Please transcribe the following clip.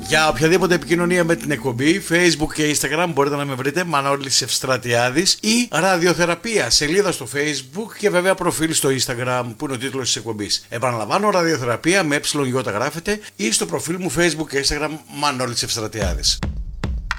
Για οποιαδήποτε επικοινωνία με την εκπομπή, Facebook και Instagram μπορείτε να με βρείτε Μανώλης Ευστρατιάδης ή Ραδιοθεραπεία, σελίδα στο Facebook και βέβαια προφίλ στο Instagram που είναι ο τίτλος της εκπομπής. Επαναλαμβάνω, Ραδιοθεραπεία με ΕΙ γράφετε ή στο προφίλ μου Facebook και Instagram Μανώλης Ευστρατιάδης.